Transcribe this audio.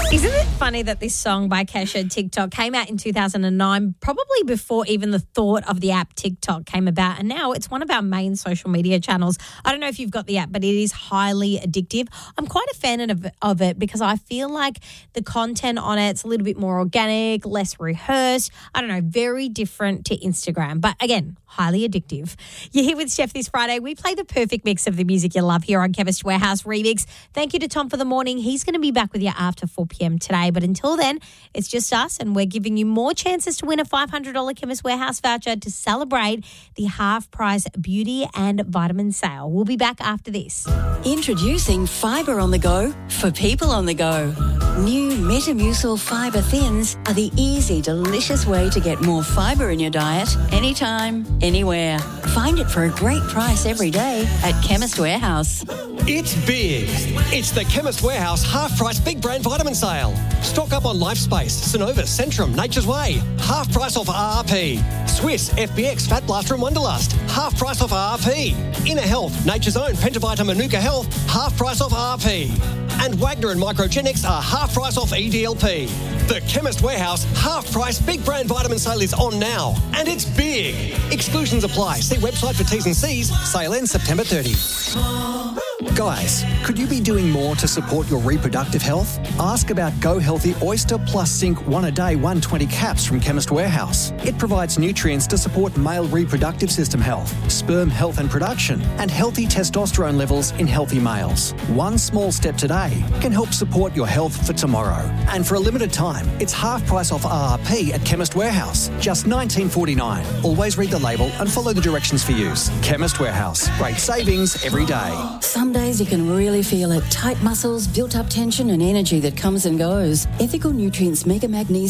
Isn't it funny that this song by Kesha, TikTok, came out in 2009, probably before even the thought of the app TikTok came about, and now it's one of our main social media channels. I don't know if you've got the app, but it is highly addictive. I'm quite a fan of it because I feel like the content on it's a little bit more organic, less rehearsed. I don't know, very different to Instagram, but again, highly addictive. You're here with Steph this Friday. We play the perfect mix of the music you love here on Chemist Warehouse Remix. Thank you to Tom for the morning. He's going to be back with you after 4 p.m. today. But until then, it's just us, and we're giving you more chances to win a $500 Chemist Warehouse voucher to celebrate the half-price beauty and vitamin sale. We'll be back after this. Introducing Fibre on the Go for people on the go. New Metamucil Fibre Thins are the easy, delicious way to get more fibre in your diet anytime, anywhere. Find it for a great price every day at Chemist Warehouse. It's big. It's the Chemist Warehouse half-price big brand vitamin sale. Stock up on Lifespace, Synovus, Centrum, Nature's Way. Half price off RRP. Swiss, FBX, Fat Blaster and Wonderlust. Half price off RRP. Inner Health, Nature's Own, Pentavita, Manuka Health. Half price off RRP. And Wagner and Microgenics are half price off EDLP. The Chemist Warehouse half-price big brand vitamin sale is on now. And it's big. Exclusions apply. See website for T's and C's. Sale ends September 30. Guys, could you be doing more to support your reproductive health? Ask about Go Healthy Oyster Plus Zinc 1 a day 120 caps from Chemist Warehouse. It provides nutrients to support male reproductive system health, sperm health and production, and healthy testosterone levels in healthy males. One small step today can help support your health for tomorrow. And for a limited time, it's half price off RRP at Chemist Warehouse, just $19.49. Always read the label and follow the directions for use. Chemist Warehouse, great savings every day. Some days you can really feel it. Tight muscles, built-up tension and energy that comes and goes. Ethical Nutrients Mega Magnesium